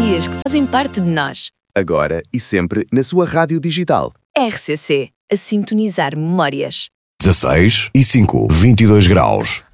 memorias que fazem parte de nós. Agora e sempre na sua rádio digital. RCC, a sintonizar memórias. 16 e 5, 22 graus.